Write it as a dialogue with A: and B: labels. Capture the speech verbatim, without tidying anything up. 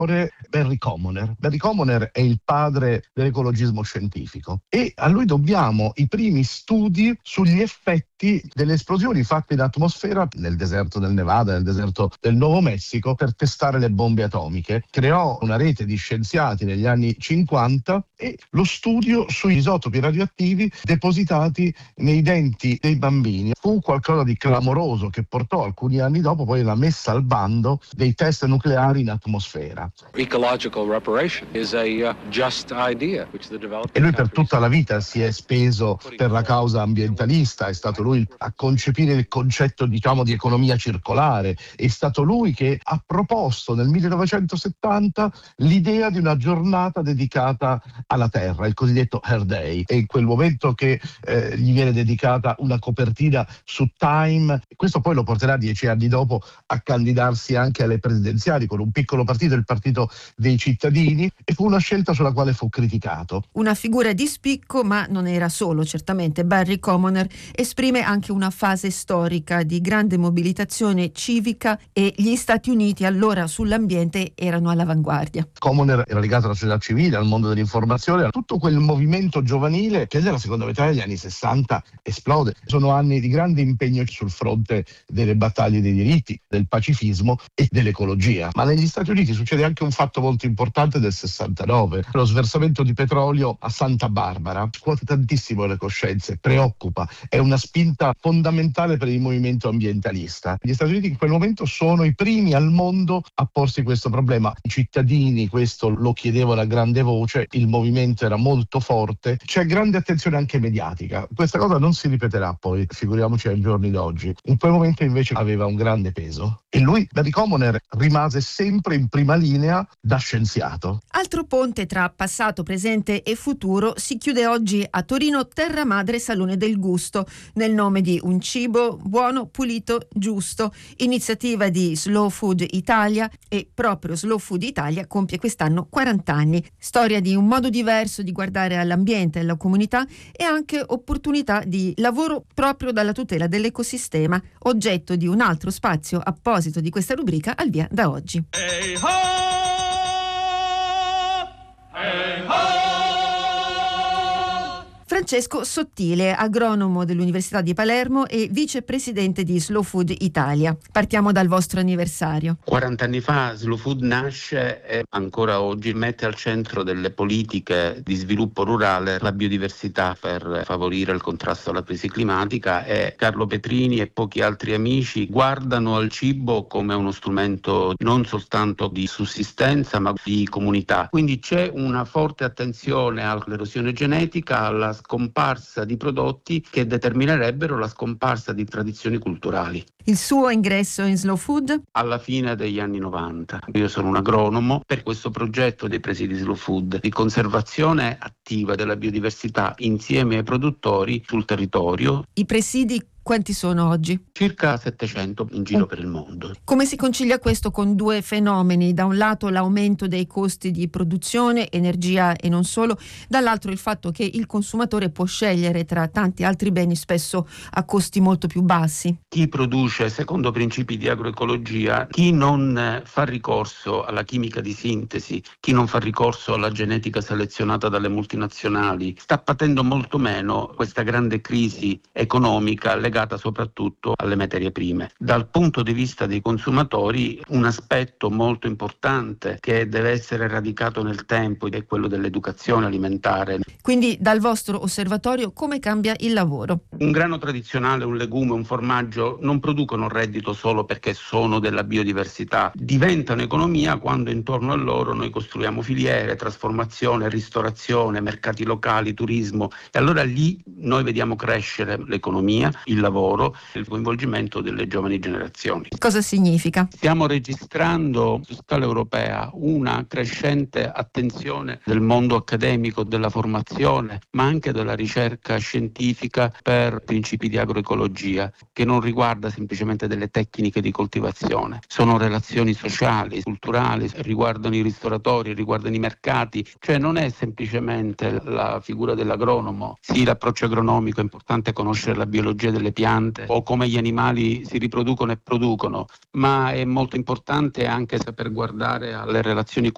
A: Barry Commoner. Barry Commoner è il padre dell'ecologismo scientifico e a lui dobbiamo i primi studi sugli effetti delle esplosioni fatte in atmosfera nel deserto del Nevada, nel deserto del Nuovo Messico per testare le bombe atomiche. Creò una rete di scienziati negli anni cinquanta e lo studio sugli isotopi radioattivi depositati nei denti dei bambini fu qualcosa di clamoroso che portò alcuni anni dopo poi alla messa al bando dei test nucleari in atmosfera.
B: Ecological reparation is a uh, just idea which the developing
A: E lui per tutta la vita si è speso per la causa ambientalista, è stato lui a concepire il concetto, diciamo, di economia circolare, è stato lui che ha proposto nel millenovecentosettanta l'idea di una giornata dedicata alla Terra, il cosiddetto Earth Day. È in quel momento che eh, gli viene dedicata una copertina su Time. Questo poi lo porterà dieci anni dopo a candidarsi anche alle presidenziali con un piccolo partito, il Partito dei Cittadini, e fu una scelta sulla quale fu criticato.
C: Una figura di spicco, ma non era solo, certamente. Barry Commoner esprime anche una fase storica di grande mobilitazione civica e gli Stati Uniti allora sull'ambiente erano all'avanguardia.
A: Commoner era legato alla società civile, al mondo dell'informazione, a tutto quel movimento giovanile che nella seconda metà degli anni sessanta esplode. Sono anni di grande impegno sul fronte delle battaglie dei diritti, del pacifismo e dell'ecologia. Ma negli Stati Uniti succede anche un fatto molto importante del sessantanove, lo sversamento di petrolio a Santa Barbara. Scuote tantissimo le coscienze, preoccupa, è una spinta fondamentale per il movimento ambientalista. Gli Stati Uniti in quel momento sono i primi al mondo a porsi questo problema. I cittadini questo lo chiedevano a grande voce, il movimento era molto forte, c'è grande attenzione anche mediatica. Questa cosa non si ripeterà poi, figuriamoci ai giorni d'oggi. In quel momento invece aveva un grande peso. E lui, Barry Commoner, rimase sempre in prima linea da scienziato.
C: Altro ponte tra passato, presente e futuro si chiude oggi a Torino, Terra Madre Salone del Gusto, nel nome di un cibo buono, pulito, giusto, iniziativa di Slow Food Italia, e proprio Slow Food Italia compie quest'anno quaranta anni. Storia di un modo diverso di guardare all'ambiente e alla comunità e anche opportunità di lavoro proprio dalla tutela dell'ecosistema, oggetto di un altro spazio apposito di questa rubrica al via da oggi.
D: Hey ho! Hey ho!
C: Francesco Sottile, agronomo dell'Università di Palermo e vicepresidente di Slow Food Italia. Partiamo dal vostro anniversario.
E: quaranta anni fa Slow Food nasce e ancora oggi mette al centro delle politiche di sviluppo rurale la biodiversità per favorire il contrasto alla crisi climatica, e Carlo Petrini e pochi altri amici guardano al cibo come uno strumento non soltanto di sussistenza ma di comunità. Quindi c'è una forte attenzione all'erosione genetica, alla scomparsa di prodotti che determinerebbero la scomparsa di tradizioni culturali.
C: Il suo ingresso in Slow Food?
E: Alla fine degli anni novanta. Io sono un agronomo per questo progetto dei presidi Slow Food di conservazione attiva della biodiversità insieme ai produttori sul territorio.
C: I presidi quanti sono oggi?
E: Circa settecento in giro per il mondo.
C: Come si concilia questo con due fenomeni? Da un lato l'aumento dei costi di produzione, energia e non solo, dall'altro il fatto che il consumatore può scegliere tra tanti altri beni spesso a costi molto più bassi.
E: Chi produce secondo principi di agroecologia, chi non fa ricorso alla chimica di sintesi, chi non fa ricorso alla genetica selezionata dalle multinazionali, sta patendo molto meno questa grande crisi economica legata soprattutto alle materie prime. Dal punto di vista dei consumatori, un aspetto molto importante che deve essere radicato nel tempo è quello dell'educazione alimentare.
C: Quindi dal vostro osservatorio come cambia il lavoro?
E: Un grano tradizionale, un legume, un formaggio non producono reddito solo perché sono della biodiversità, diventano economia quando intorno a loro noi costruiamo filiere, trasformazione, ristorazione, mercati locali, turismo, e allora lì noi vediamo crescere l'economia, il lavoro e il coinvolgimento delle giovani generazioni.
C: Cosa significa?
E: Stiamo registrando su scala europea una crescente attenzione del mondo accademico, della formazione, ma anche della ricerca scientifica per principi di agroecologia, che non riguarda semplicemente delle tecniche di coltivazione, sono relazioni sociali, culturali, riguardano i ristoratori, riguardano i mercati, cioè non è semplicemente la figura dell'agronomo. Sì, l'approccio agronomico è importante, conoscere la biologia delle piante o come gli animali si riproducono e producono, ma è molto importante anche saper guardare alle relazioni